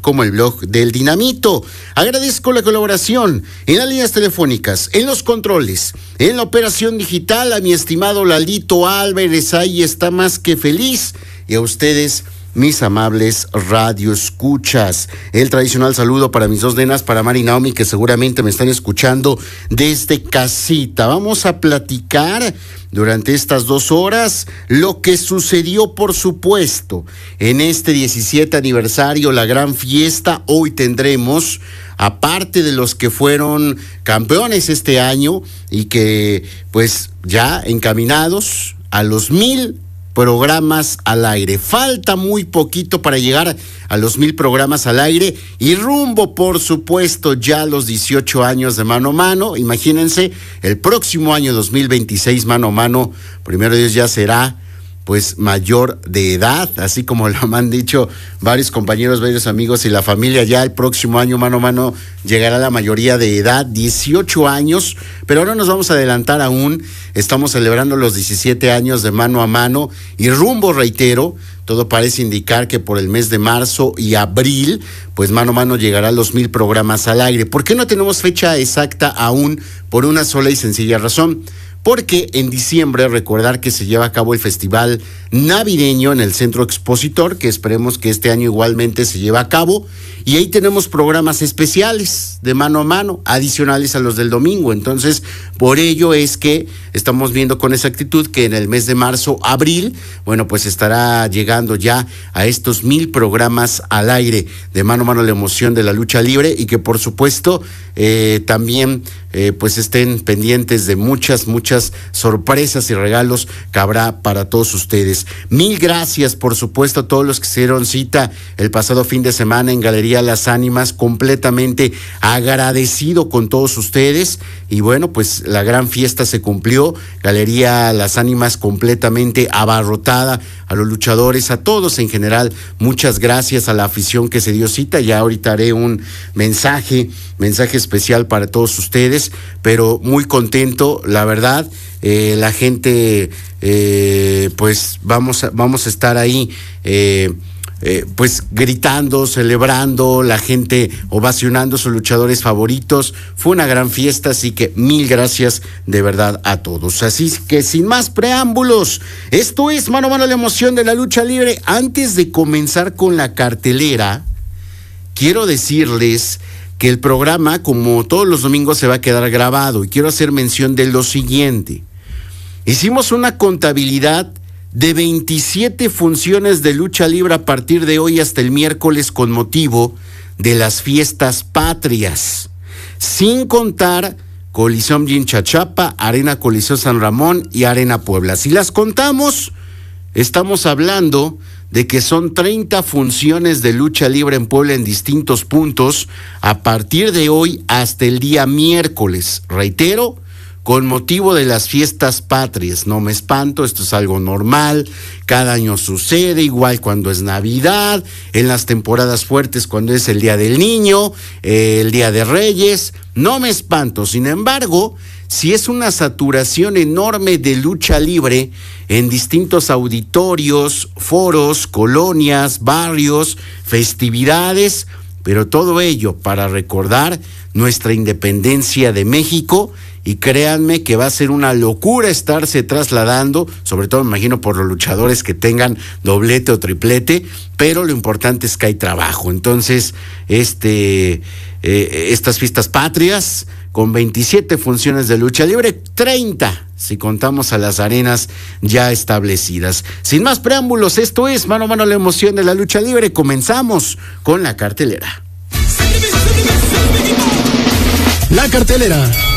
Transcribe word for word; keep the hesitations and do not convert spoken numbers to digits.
como el blog del Dinamito. Agradezco la colaboración en las líneas telefónicas, en los controles, en la operación digital a mi estimado Lalito Álvarez, ahí está más que feliz, y a ustedes, mis amables radioescuchas. El tradicional saludo para mis dos nenas, para Mari y Naomi, que seguramente me están escuchando desde casita. Vamos a platicar durante estas dos horas lo que sucedió, por supuesto, en este diecisiete aniversario, la gran fiesta. Hoy tendremos, aparte de los que fueron campeones este año y que pues ya encaminados a los mil programas al aire. Falta muy poquito para llegar a los mil programas al aire y rumbo, por supuesto, ya a los dieciocho años de Mano a Mano. Imagínense, el próximo año dos mil veintiséis, Mano a Mano, primero Dios, ya será pues mayor de edad, así como lo han dicho varios compañeros, varios amigos y la familia. Ya el próximo año, Mano a Mano, llegará a la mayoría de edad, dieciocho años, pero ahora nos vamos a adelantar aún. Estamos celebrando los diecisiete años de Mano a Mano y rumbo, reitero, todo parece indicar que por el mes de marzo y abril, pues Mano a Mano llegará a los mil programas al aire. ¿Por qué no tenemos fecha exacta aún? Por una sola y sencilla razón. Porque en diciembre, recordar que se lleva a cabo el festival navideño en el Centro Expositor, que esperemos que este año igualmente se lleve a cabo, y ahí tenemos programas especiales de Mano a Mano, adicionales a los del domingo. Entonces, por ello es que estamos viendo con exactitud que en el mes de marzo, abril, bueno, pues estará llegando ya a estos mil programas al aire de Mano a Mano, la emoción de la lucha libre, y que por supuesto eh, también eh, pues estén pendientes de muchas, muchas sorpresas y regalos que habrá para todos ustedes. Mil gracias, por supuesto, a todos los que se dieron cita el pasado fin de semana en Galería Las Ánimas, completamente agradecido con todos ustedes, y bueno, pues la gran fiesta se cumplió. Galería Las Ánimas completamente abarrotada, a los luchadores, a todos en general, muchas gracias a la afición que se dio cita. Ya ahorita haré un mensaje, mensaje especial para todos ustedes, pero muy contento, la verdad. Eh, la gente, eh, pues vamos a, vamos a estar ahí, eh, eh, pues gritando, celebrando, la gente ovacionando a sus luchadores favoritos. Fue una gran fiesta, así que mil gracias de verdad a todos. Así que sin más preámbulos, esto es Mano a Mano, la emoción de la lucha libre. Antes de comenzar con la cartelera, quiero decirles que el programa, como todos los domingos, se va a quedar grabado, y quiero hacer mención de lo siguiente. Hicimos una contabilidad de veintisiete funciones de lucha libre a partir de hoy hasta el miércoles con motivo de las fiestas patrias, sin contar Coliseo Chinchachapa, Arena Coliseo San Ramón y Arena Puebla. Si las contamos, estamos hablando de que son treinta funciones de lucha libre en Puebla en distintos puntos a partir de hoy hasta el día miércoles. Reitero, con motivo de las fiestas patrias. No me espanto, esto es algo normal, cada año sucede, igual cuando es Navidad, en las temporadas fuertes cuando es el Día del Niño, eh, el Día de Reyes, no me espanto. Sin embargo, si es una saturación enorme de lucha libre en distintos auditorios, foros, colonias, barrios, festividades, pero todo ello para recordar nuestra independencia de México. Y créanme que va a ser una locura estarse trasladando, sobre todo me imagino por los luchadores que tengan doblete o triplete, pero lo importante es que hay trabajo. Entonces, este, eh, estas fiestas patrias, con veintisiete funciones de lucha libre, treinta si contamos a las arenas ya establecidas. Sin más preámbulos, esto es Mano a Mano, la emoción de la lucha libre. Comenzamos con la cartelera. La cartelera.